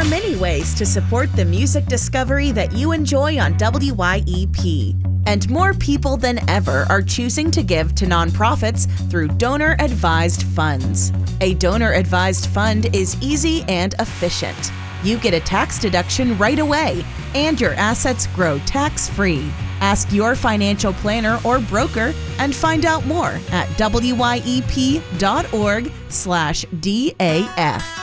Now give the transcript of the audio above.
are many ways to support the music discovery that you enjoy on WYEP. And more people than ever are choosing to give to nonprofits through donor-advised funds. A donor-advised fund is easy and efficient. You get a tax deduction right away, and your assets grow tax-free. Ask your financial planner or broker and find out more at wyep.org/DAF.